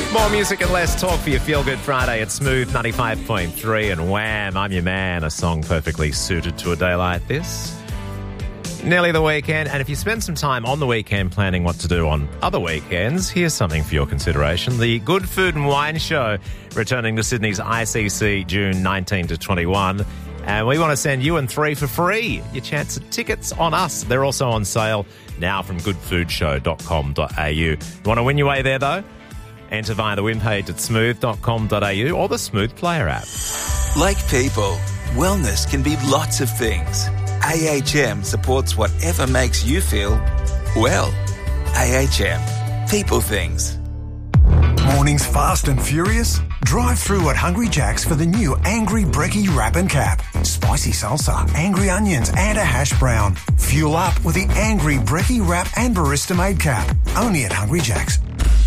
More music and less talk for your Feel Good Friday at Smooth 95.3 and Wham! I'm Your Man, a song perfectly suited to a day like this. Nearly the weekend, and if you spend some time on the weekend planning what to do on other weekends, here's something for your consideration. The Good Food and Wine Show, returning to Sydney's ICC June 19 to 21. And we want to send you and three for free. Your chance at tickets on us. They're also on sale now from goodfoodshow.com.au. You want to win your way there, though? Enter via the win page at smooth.com.au or the Smooth Player app. Like people, wellness can be lots of things. AHM supports whatever makes you feel well. AHM. People things. Mornings fast and furious? Drive through at Hungry Jack's for the new Angry Brekkie Wrap and Cap. Spicy salsa, angry onions and a hash brown. Fuel up with the Angry Brekkie Wrap and Barista Made Cap. Only at Hungry Jack's.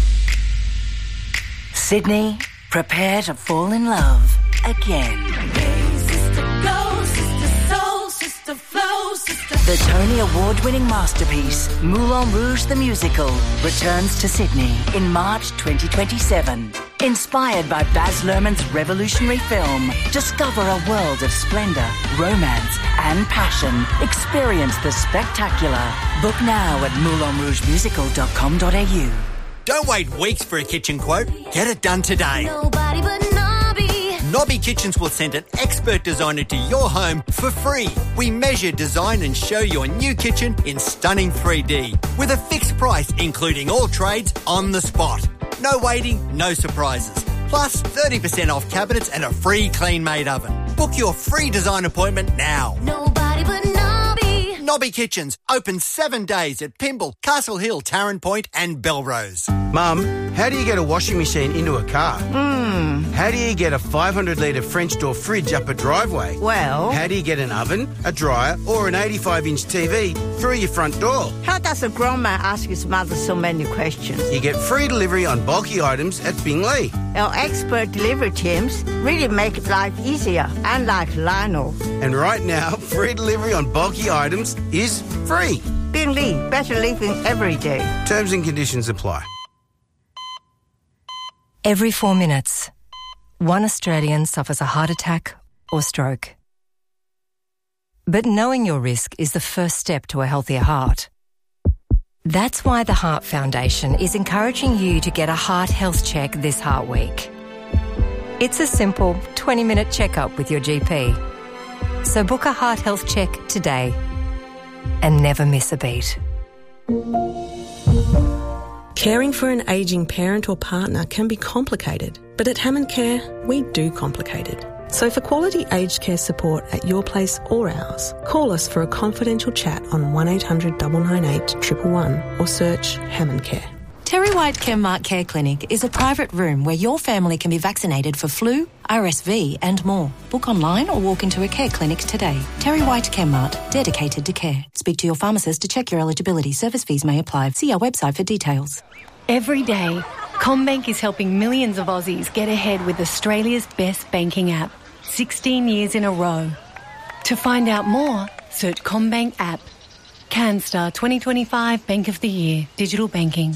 Sydney, prepare to fall in love again. Hey, sister, go, sister, soul, sister, flow, sister. The Tony Award-winning masterpiece, Moulin Rouge the Musical, returns to Sydney in March 2027. Inspired by Baz Luhrmann's revolutionary film, discover a world of splendour, romance and passion. Experience the spectacular. Book now at moulinrougemusical.com.au. Don't wait weeks for a kitchen quote. Get it done today. Nobody but Nobby. Nobby Kitchens will send an expert designer to your home for free. We measure, design and show your new kitchen in stunning 3D with a fixed price, including all trades on the spot. No waiting, no surprises. Plus 30% off cabinets and a free clean-made oven. Book your free design appointment now. Nobody but Nobby. Nobby Kitchens, open 7 days at Pymble, Castle Hill, Tarrant Point and Belrose. Mum, how do you get a washing machine into a car? How do you get a 500-litre French door fridge up a driveway? Well, How do you get an oven, a dryer or an 85-inch TV through your front door? how does a grown man ask his mother so many questions? You get free delivery on bulky items at Bingley. Our expert delivery teams really make life easier, unlike Lionel. And right now, free delivery on bulky items is free. Bingley, better living every day. Terms and conditions apply. Every 4 minutes, one Australian suffers a heart attack or stroke. But knowing your risk is the first step to a healthier heart. That's why the Heart Foundation is encouraging you to get a heart health check this Heart Week. It's a simple 20-minute checkup with your GP. So book a heart health check today and never miss a beat. Caring for an ageing parent or partner can be complicated, but at Hammond Care, we do complicate it. So for quality aged care support at your place or ours, call us for a confidential chat on 1800 998 111 or search Hammond Care. Terry White Chemmart Care Clinic is a private room where your family can be vaccinated for flu, RSV and more. Book online or walk into a care clinic today. Terry White Chemmart, dedicated to care. Speak to your pharmacist to check your eligibility. Service fees may apply. See our website for details. Every day, CommBank is helping millions of Aussies get ahead with Australia's best banking app. 16 years in a row. To find out more, search CommBank app. CanStar 2025 Bank of the Year. Digital banking.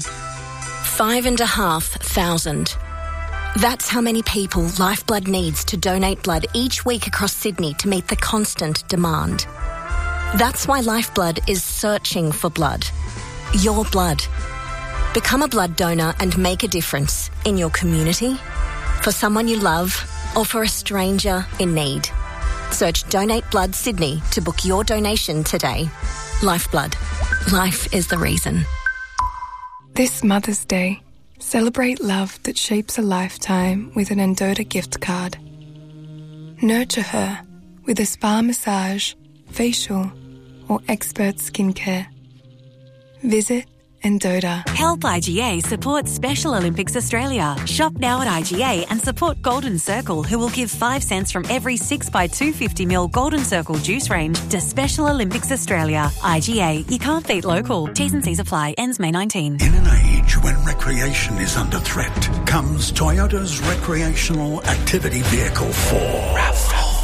5,500. That's how many people Lifeblood needs to donate blood each week across Sydney to meet the constant demand. That's why Lifeblood is searching for blood. Your blood. Become a blood donor and make a difference in your community, for someone you love, or for a stranger in need. Search Donate Blood Sydney to book your donation today. Lifeblood. Life is the reason. This Mother's Day, celebrate love that shapes a lifetime with an Endota gift card. Nurture her with a spa massage, facial, or expert skincare. Visit Endota. Help IGA support Special Olympics Australia. Shop now at IGA and support Golden Circle, who will give 5 cents from every 6x250ml Golden Circle juice range to Special Olympics Australia. IGA, you can't beat local. T's and C's apply. Ends May 19. In an age when recreation is under threat, comes Toyota's recreational activity vehicle 4. RAV4.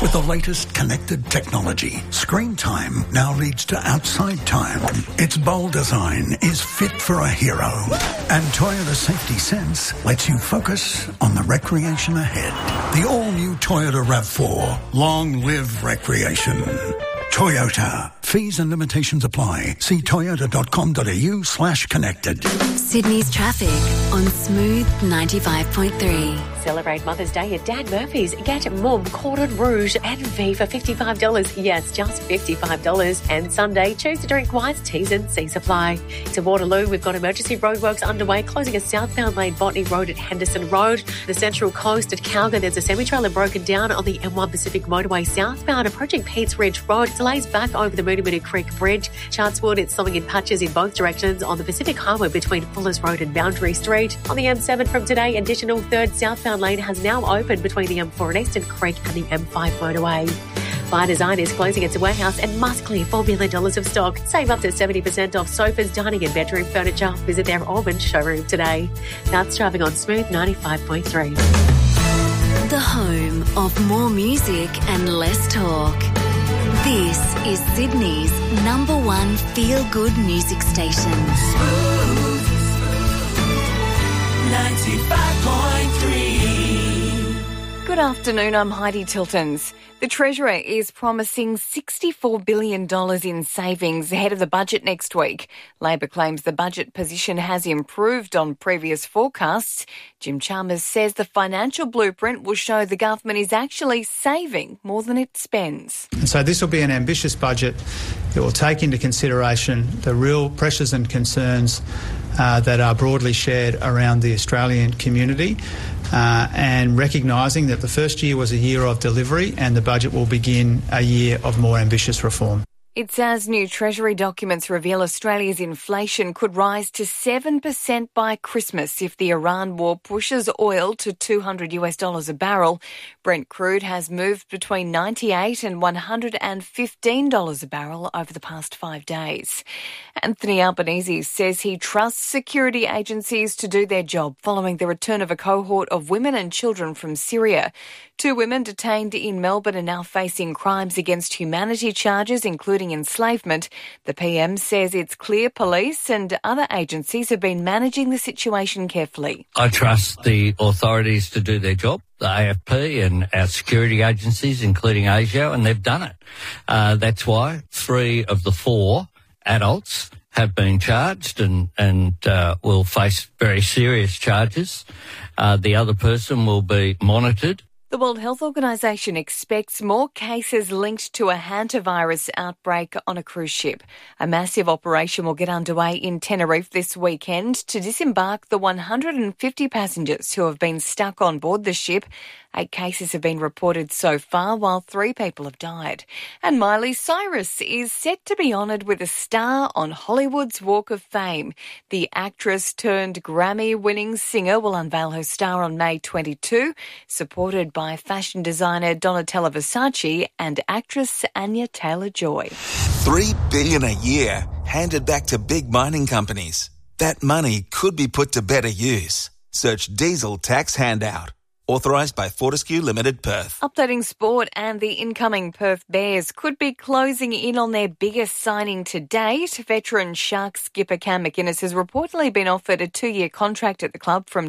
With the latest connected technology, screen time now leads to outside time. Its bold design is fit for a hero. And Toyota Safety Sense lets you focus on the recreation ahead. The all-new Toyota RAV4. Long live recreation. Toyota. Fees and limitations apply. See toyota.com.au/connected. Sydney's traffic on Smooth 95.3. Celebrate Mother's Day at Dan Murphy's. Get Mum, Cordon Rouge and V for $55. Yes, just $55. And Sunday, choose to drink wise. T's and C's apply. To Waterloo, we've got emergency roadworks underway, closing a southbound lane Botany Road at Henderson Road. The Central Coast at Calgary, there's a semi-trailer broken down on the M1 Pacific Motorway southbound, approaching Pete's Ridge Road. Delays back over the Moonee Creek Bridge. Chatswood, it's slowing in patches in both directions on the Pacific Highway between Fullers Road and Boundary Street. On the M7 from today, additional third southbound lane has now opened between the M4 and Eastern Creek and the M5 motorway. By Design is closing its warehouse and must clear $4 million of stock. Save up to 70% off sofas, dining and bedroom furniture. Visit their Auburn showroom today. That's driving on Smooth 95.3. The home of more music and less talk. This is Sydney's #1 feel-good music station. Smooth 95.3. Good afternoon, I'm Heidi Tiltons. The Treasurer is promising $64 billion in savings ahead of the budget next week. Labor claims the budget position has improved on previous forecasts. Jim Chalmers says the financial blueprint will show the government is actually saving more than it spends. And so this will be an ambitious budget that will take into consideration the real pressures and concerns that are broadly shared around the Australian community, and recognising that the first year was a year of delivery and the budget will begin a year of more ambitious reform. It's as new Treasury documents reveal Australia's inflation could rise to 7% by Christmas if the Iran war pushes oil to $200 a barrel. Brent crude has moved between $98 and $115 a barrel over the past 5 days. Anthony Albanese says he trusts security agencies to do their job following the return of a cohort of women and children from Syria. 2 women detained in Melbourne are now facing crimes against humanity charges, including enslavement. The PM says it's clear police and other agencies have been managing the situation carefully. I trust the authorities to do their job, the AFP and our security agencies, including ASIO, and they've done it. That's why 3 of the 4 adults have been charged and will face very serious charges. The other person will be monitored. The World Health Organization expects more cases linked to a hantavirus outbreak on a cruise ship. A massive operation will get underway in Tenerife this weekend to disembark the 150 passengers who have been stuck on board the ship. 8 cases have been reported so far, while 3 people have died. And Miley Cyrus is set to be honoured with a star on Hollywood's Walk of Fame. The actress-turned-Grammy-winning singer will unveil her star on May 22, supported by fashion designer Donatella Versace and actress Anya Taylor-Joy. $3 billion a year handed back to big mining companies. That money could be put to better use. Search Diesel Tax Handout. Authorised by Fortescue Limited, Perth. Updating sport, and the incoming Perth Bears could be closing in on their biggest signing to date. Veteran Sharks skipper Cam McInnes has reportedly been offered a 2-year contract at the club from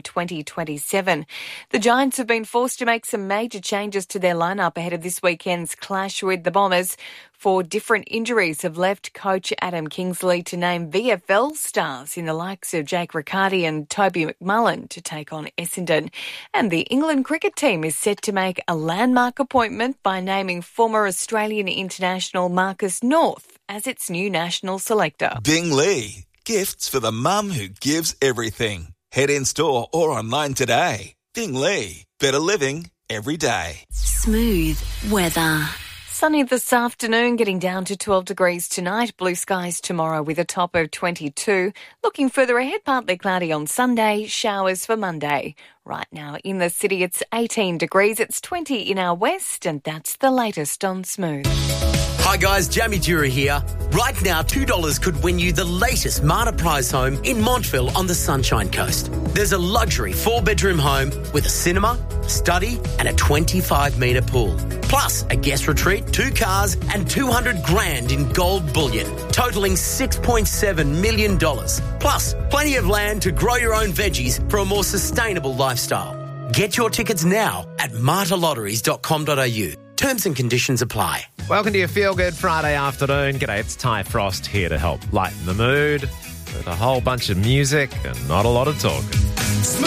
2027. The Giants have been forced to make some major changes to their lineup ahead of this weekend's clash with the Bombers. 4 different injuries have left coach Adam Kingsley to name VFL stars in the likes of Jake Riccardi and Toby McMullen to take on Essendon. And the England cricket team is set to make a landmark appointment by naming former Australian international Marcus North as its new national selector. Bing Lee. Gifts for the mum who gives everything. Head in store or online today. Bing Lee. Better living every day. Smooth weather. Sunny this afternoon, getting down to 12 degrees tonight. Blue skies tomorrow with a top of 22. Looking further ahead, partly cloudy on Sunday, showers for Monday. Right now in the city, it's 18 degrees. It's 20 in our west, and that's the latest on Smooth. Hi guys, Jamie Dura here. Right now, $2 could win you the latest Marta Prize home in Montville on the Sunshine Coast. There's a luxury 4-bedroom home with a cinema, study and a 25-metre pool. Plus a guest retreat, 2 cars and $200,000 in gold bullion, totalling $6.7 million. Plus plenty of land to grow your own veggies for a more sustainable lifestyle. Get your tickets now at martalotteries.com.au. Terms and conditions apply. Welcome to your Feel Good Friday afternoon. G'day, it's Ty Frost here to help lighten the mood with a whole bunch of music and not a lot of talking.